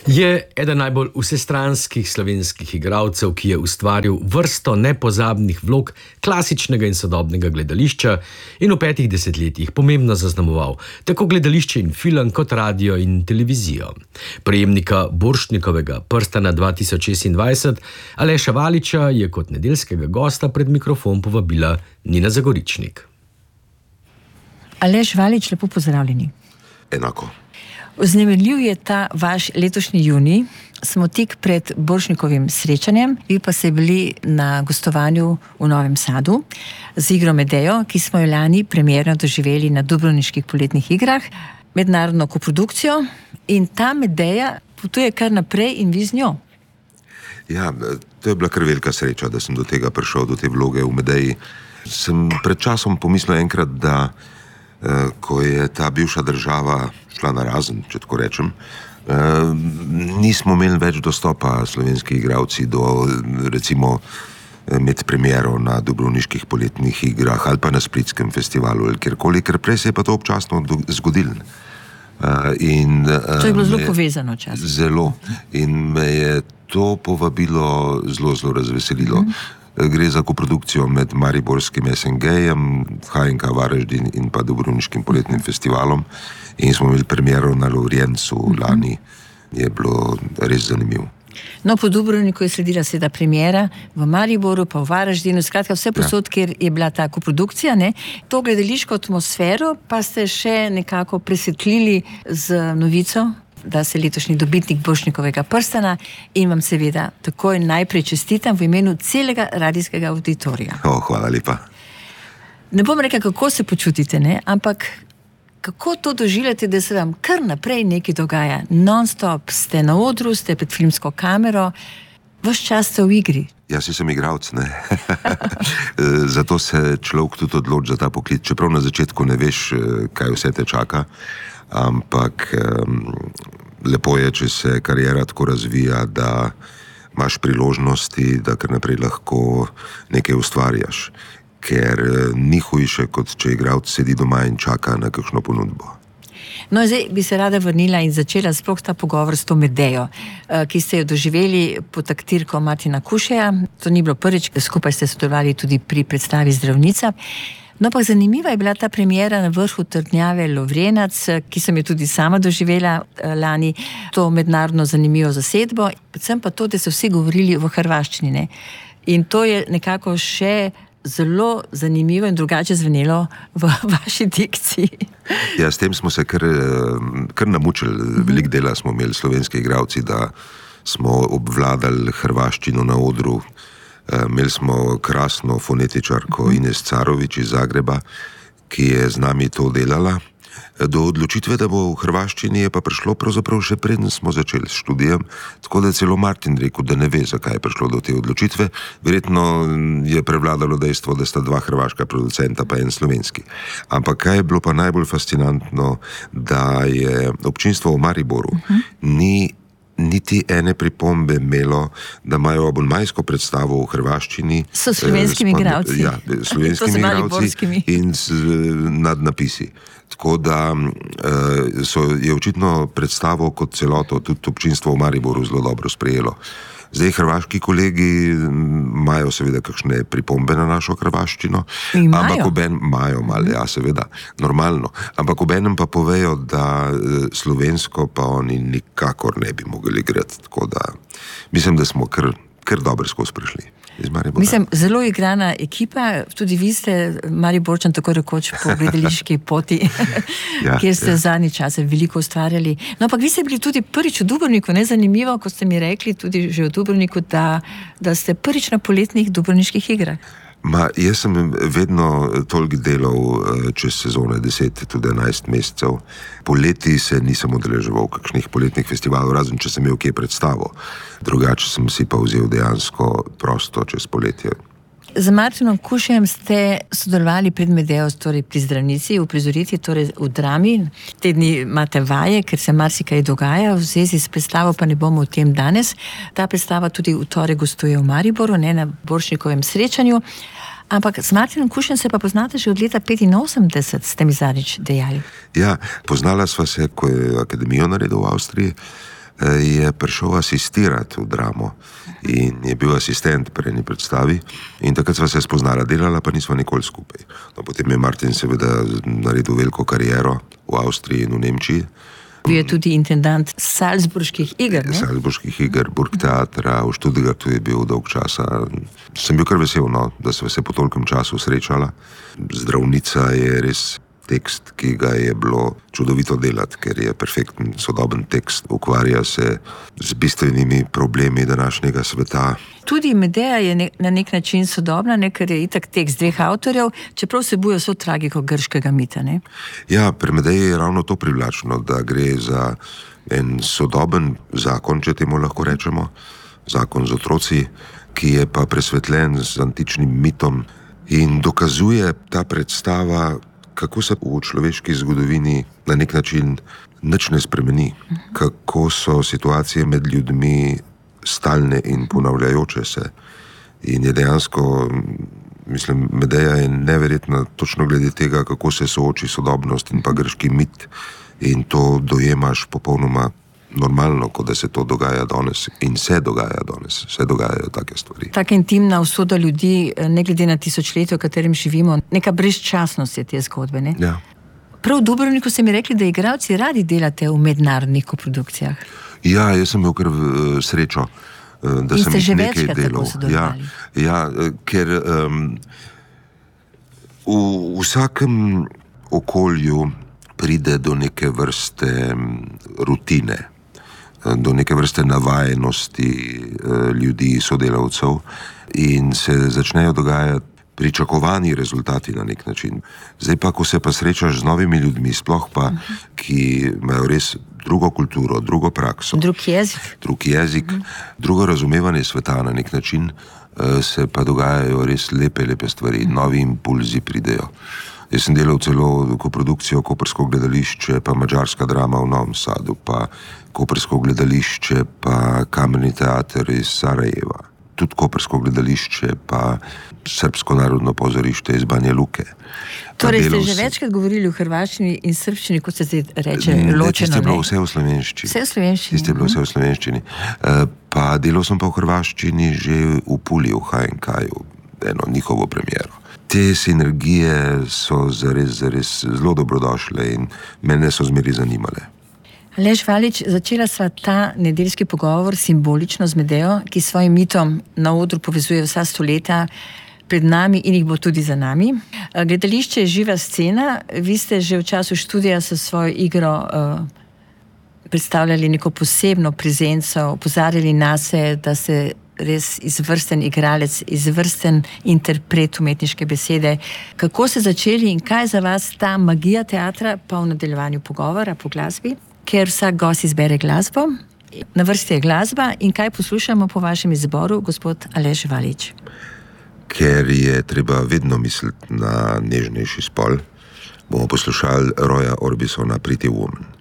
Je eden najbolj vsestranskih slovenskih igralcev, ki je ustvaril vrsto nepozabnih vlog klasičnega in sodobnega gledališča in v 5 desetletjih pomembno zaznamoval tako gledališče in film kot radio in televizijo. Prejemnika Borštnikovega prstana 2026 Aleša Valiča je kot nedeljskega gosta pred mikrofon povabila Nina Zagoričnik. Aleš Valič, lepo pozdravljeni. Enako. Vznemirljiv je ta vaš letošnji junij. Smo tik pred Borštnikovim srečanjem, vi pa ste bili na gostovanju v Novem Sadu z igro Medejo, ki smo jo lani premierno doživeli na Dubrovniških poletnih igrah, mednarodno koprodukcijo, in ta Medeja potuje kar naprej in vi z njo. Ja, to je bila kar velika sreča, da sem do tega prišel, do te vloge v Medeji. Sem pred časom pomislil enkrat, da ko je ta bivša država šla na razen, če tako rečem, nismo imeli več dostopa slovenski igralci do, recimo, med premiero na Dubrovniških poletnih igrah ali pa na Splitskem festivalu ali kjerkoli, ker prej se je pa to občasno zgodilo. To je bilo zelo povezano čas. Zelo. In me je to povabilo zelo razveselilo. Gre za koprodukcijo med mariborskim SNG-jem, HNK Varaždin in pa Dubrovniškim poletnim festivalom, in smo imeli premiero na Lovrijencu lani. Je bilo res zanimivo. No, po Dubrovniku je sledila seveda premiera v Mariboru, pa v Varaždinu, skratka vse posod, kjer je bila ta koprodukcija, ne? To gledališko atmosfero pa ste še nekako presvetlili z novico, da se letošnji dobitnik Borštnikovega prstana, in vam seveda takoj najprej čestitam v imenu celega radijskega auditorija. Hvala lepa. Ne bom rekla, kako se počutite, ne? Ampak kako to doživljate, da se vam kar naprej nekaj dogaja? Non-stop ste na odru, ste pred filmsko kamero, ves čas ste v igri. Jaz sem igralec, ne. Zato se človek tudi odloči za ta poklic, čeprav na začetku ne veš, kaj vse te čaka, ampak lepo je, če se kariera tako razvija, da imaš priložnosti, da kar naprej lahko nekaj ustvarjaš. Ker ni hujše, kot če igralec sedi doma in čaka na kakšno ponudbo. No, zdaj bi se rada vrnila in začela sploh ta pogovor s to Medejo, ki ste jo doživeli pod taktirko Martina Kušeja. To ni bilo prvič, skupaj ste sodelovali tudi pri predstavi Zdravnica. No, pa zanimiva je bila ta premiera na vrhu trdnjave Lovrenac, ki sem jo tudi sama doživela lani, to mednarodno zanimivo zasedbo, predvsem pa to, da so vsi govorili v hrvaščini, ne? In to je nekako še zelo zanimivo in drugače zvenelo v vaši dikciji. Ja, s tem smo se kar namučili. Veliko dela smo imeli slovenski igralci, da smo obvladali hrvaščino na odru. Imeli smo krasno fonetičarko Ines Carovič iz Zagreba, ki je z nami to delala. Do odločitve, da bo v hrvaščini, je pa prišlo pravzaprav še preden smo začeli s študijem, tako da je celo Martin rekel, da ne ve, zakaj je prišlo do te odločitve. Verjetno je prevladalo dejstvo, da sta 2 hrvaška producenta pa en slovenski. Ampak kaj je bilo pa najbolj fascinantno, da je občinstvo v Mariboru ni niti ene pripombe imelo, da imajo abonmajsko predstavo v hrvaščini. So slovenskimi igralci. Ja, slovenskimi igralci in nad napisi. Tako da je očitno predstavo kot celoto tudi občinstvo v Mariboru zelo dobro sprejelo. Zdaj, hrvaški kolegi imajo seveda kakšne pripombe na našo hrvaščino. Ampak imajo malo, ja, seveda, normalno. Ampak obenem pa povejo, da slovensko pa oni nikakor ne bi mogli igrati. Tako da mislim, da smo kar dobro skozi prišli. Mislim, zelo igrana ekipa, tudi vi ste Mariborčan tako rekoč po gledališki poti, kjer ste zadnji čas veliko ustvarjali. No, ampak vi ste bili tudi prvič v Dubrovniku, zanimivo, ko ste mi rekli tudi že v Dubrovniku, da ste prvič na poletnih Dubrovniških igrah. Jaz sem vedno toliko delal čez sezone, 10, tudi 11 mesecev. Poleti se nisem udeleževal kakšnih poletnih festivalov, razen če sem imel kje predstavo. Drugače sem si pa vzel dejansko prosto čez poletje. Z Martinom Kušejem ste sodelovali pred Medejo, torej pri Zdravnici, v prizoriti, torej v drami. Te dni imate vaje, ker se marsikaj dogaja, v zvezi s predstavo pa ne bomo o tem danes. Ta predstava tudi v torek gostuje v Mariboru, ne na Borštnikovem srečanju. Ampak s Martinom Kušejem se pa poznate že od leta 85, ste mi zadnjič dejali. Ja, poznala sva se, ko je akademijo naredil v Avstriji. je prišel asistirati v Dramo in je bil asistent pri eni predstavi in takrat sva se spoznala, delala pa nisva nikoli skupaj. No, potem je Martin seveda naredil veliko kariero v Avstriji in v Nemčiji. Bil je tudi intendant Salzburških iger, ne? Salzburških iger, Burgteatra, v Stuttgartu je bil dolg časa. Sem bil kar vesel, no, da sva se po tolkem času srečala. Zdravnica je res tekst, ki ga je bilo čudovito delati, ker je perfekten, sodoben tekst, ukvarja se z bistvenimi problemi današnjega sveta. Tudi Medea je na nek način sodobna, ne, ker je itak tekst dveh avtorjev, čeprav vsebuje vso tragiko grškega mita, ne? Ja, pri Medeji je ravno to privlačno, da gre za en sodoben zakon, če temu lahko rečemo, zakon z otroci, ki je pa presvetljen z antičnim mitom in dokazuje ta predstava, kako se v človeški zgodovini na nek način nič ne spremeni, kako so situacije med ljudmi stalne in ponavljajoče se. In je dejansko, mislim, Medeja je neverjetna točno glede tega, kako se sooči sodobnost in pa grški mit in to dojemaš popolnoma normalno, kot da se to dogaja danes in se dogaja danes, se dogajajo take stvari. Taka intimna usoda ljudi, ne glede na tisočletje, v katerem živimo, neka brezčasnost je te zgodbe, ne? Ja. Prav v Dubrovniku ste mi rekli, da igralci radi delate v mednarodnih koprodukcijah. Ja, jaz sem imel kar srečo, da sem jih nekaj delal. Ja, ker v vsakem okolju pride do neke vrste rutine, do neke vrste navajenosti ljudi, sodelavcev in se začnejo dogajati pričakovani rezultati na nek način. Zdaj pa, ko se pa srečaš z novimi ljudmi, sploh pa, ki imajo res drugo kulturo, drugo prakso, drug jezik, drugo razumevanje sveta na nek način, se pa dogajajo res lepe stvari, novi impulzi pridejo. Jaz sem delal celo koprodukcijo Koprsko gledališče, pa Madžarska drama v Novem Sadu, pa Koprsko gledališče, pa Kamerni teater iz Sarajeva. Tudi Koprsko gledališče, pa Srbsko narodno pozorište iz Banja Luke. Torej ste že večkrat govorili v hrvaščini in srbščini, kot se zdaj reče, ločeno, ne? Tiste je bilo vse v slovenščini. Vse v slovenščini. Tiste je bilo vse v slovenščini. Pa delal sem pa v hrvaščini že v Puli, v HNK-ju, eno njihovo premiero. Te sinergije so zares zelo dobrodošle in mene so zmeri zanimale. Aleš Valič, začela sva ta nedeljski pogovor simbolično z Medejo, ki s svojim mitom na odru povezuje vsa stoletja pred nami in jih bo tudi za nami. Gledališče je živa scena, vi ste že v času študija s svojo igro predstavljali neko posebno prezenco, opozarjali nase, da se res izvrsten igralec, izvrsten interpret umetniške besede. Kako ste začeli in kaj za vas ta magija teatra, pa v nadaljevanju pogovora po glasbi? Ker vsak gost izbere glasbo, na vrsti je glasba in kaj poslušamo po vašem izboru, gospod Aleš Valič? Ker je treba vedno misliti na nežnejši spol, bomo poslušali Roya Orbisona Pretty Woman.